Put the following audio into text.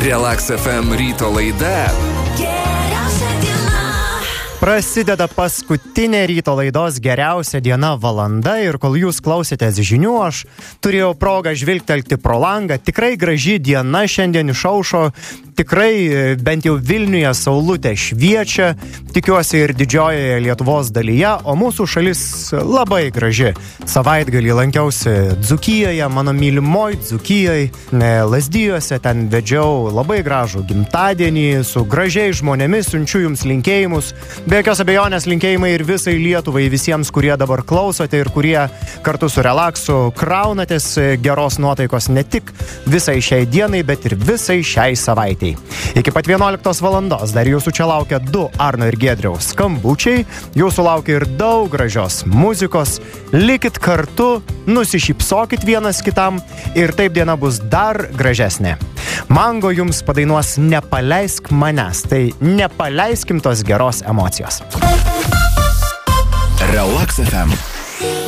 Relax FM ryto laida. Prasideda paskutinė ryto laidos geriausia diena valanda ir kol jūs klausėtės žinių, aš turėjau progą žvilgtelti pro langą. Tikrai graži diena šiandien išaušo, tikrai bent jau Vilniuje saulutė šviečia, tikiuosi ir didžiojoje Lietuvos dalyje, o mūsų šalis labai graži. Savaitgalį lankiausi Dzūkijoje, mano mylimoj Dzūkijoje, Lazdijuose, ten vedžiau labai gražų gimtadienį su gražiais žmonėmis, siunčiu jums linkėjimus. Be jokios abejonės linkėjimai ir visai Lietuvai, visiems, kurie dabar klausote ir kurie kartu su Relaxu kraunatės geros nuotaikos ne tik visai šiai dienai, bet ir visai šiai savaitei. Iki pat 11 valandos dar jūsų čia laukia 2 Arno ir Giedriaus skambučiai, jūsų laukia ir daug gražios muzikos. Likit kartu, nusišypsokit vienas kitam ir taip diena bus dar gražesnė. Mango jums padainuos Nepaleisk manęs, tai nepaleiskim tos geros emocijos. Relax FM.